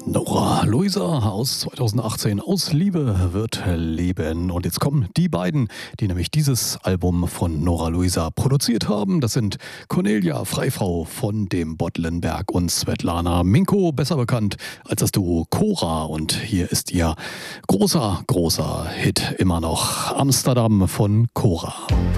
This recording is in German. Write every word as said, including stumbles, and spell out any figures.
Nora Luisa aus zweitausendachtzehn, aus Liebe wird Leben. Und jetzt kommen die beiden, die nämlich dieses Album von Nora Luisa produziert haben. Das sind Cornelia Freifrau von dem Bottlenberg und Svetlana Minko, besser bekannt als das Duo Cora. Und hier ist ihr großer, großer Hit immer noch Amsterdam von Cora.